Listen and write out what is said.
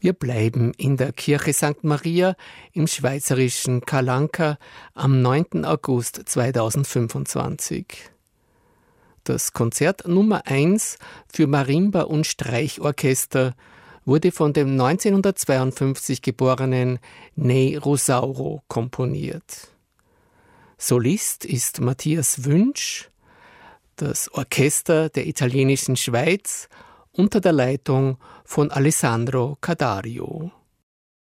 Wir bleiben in der Kirche St. Maria im schweizerischen Calanca am 9. August 2025. Das Konzert Nummer 1 für Marimba und Streichorchester wurde von dem 1952 geborenen Ney Rosauro komponiert. Solist ist Matthias Wünsch, das Orchester der italienischen Schweiz unter der Leitung von Alessandro Cadario.